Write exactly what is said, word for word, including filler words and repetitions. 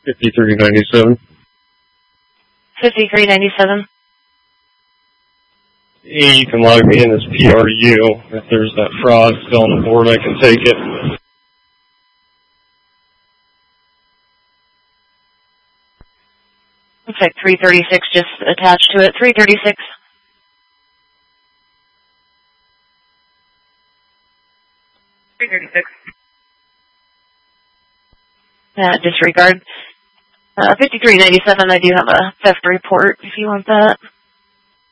fifty-three ninety-seven. fifty-three ninety-seven. You can log me in as P R U. If there's that fraud still on the board, I can take it. Looks like three thirty-six just attached to it. three thirty-six. three thirty-six. Uh, disregard. Uh, fifty-three ninety-seven, I do have a theft report if you want that.